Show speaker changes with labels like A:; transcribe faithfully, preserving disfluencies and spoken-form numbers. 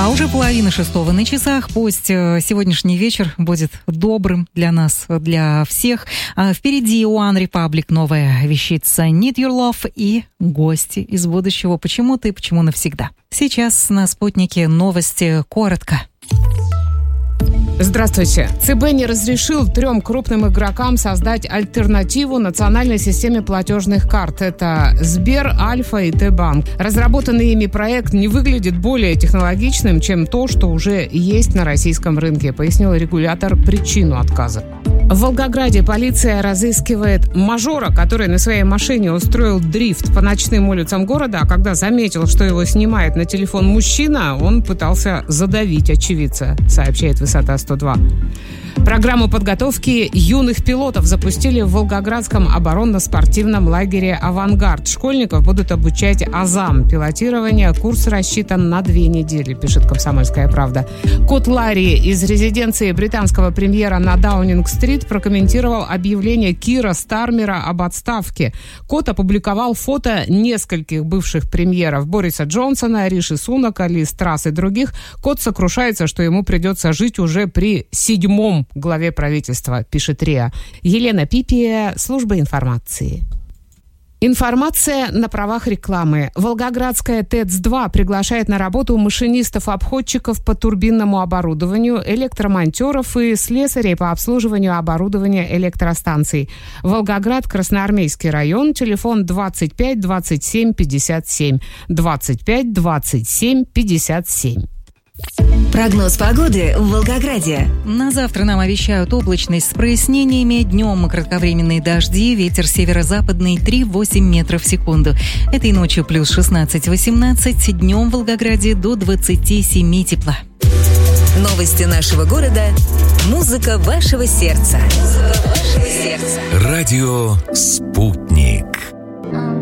A: А уже половина шестого на часах. Пусть сегодняшний вечер будет добрым для нас, для всех. Впереди One Republic новая вещица Need Your Love и гости из будущего. Почему-то и почему навсегда. Сейчас на «Спутнике» новости коротко.
B: Здравствуйте. ЦБ не разрешил трем крупным игрокам создать альтернативу национальной системе платежных карт. Это Сбер, Альфа и Т-Банк. Разработанный ими проект не выглядит более технологичным, чем то, что уже есть на российском рынке, пояснил регулятор причину отказа. В Волгограде полиция разыскивает мажора, который на своей машине устроил дрифт по ночным улицам города, а когда заметил, что его снимает на телефон мужчина, он пытался задавить очевидца, сообщает «Высота сто два». Программу подготовки юных пилотов запустили в Волгоградском оборонно-спортивном лагере «Авангард». Школьников будут обучать азам пилотирования. Курс рассчитан на две недели, пишет «Комсомольская правда». Кот Ларри из резиденции британского премьера на Даунинг-стрит прокомментировал объявление Кира Стармера об отставке. Кот опубликовал фото нескольких бывших премьеров: Бориса Джонсона, Риши Сунака, Ли Страс и других. Кот сокрушается, что ему придется жить уже при седьмом главе правительства, пишет РИА. Елена Пипия, служба информации. Информация на правах рекламы. Волгоградская ТЭЦ два приглашает на работу машинистов-обходчиков по турбинному оборудованию, электромонтеров и слесарей по обслуживанию оборудования электростанций. Волгоград, Красноармейский район, телефон двадцать пять двадцать семь пятьдесят семь, двадцать пять двадцать семь пятьдесят семь.
C: Прогноз погоды в Волгограде.
A: На завтра нам обещают облачность с прояснениями. Днем кратковременные дожди, ветер северо-западный три-восемь метров в секунду. Этой ночью плюс шестнадцать-восемнадцать, днем в Волгограде до двадцати семи тепла.
C: Новости нашего города. Музыка вашего сердца. Музыка вашего сердца.
D: Радио «Спутник».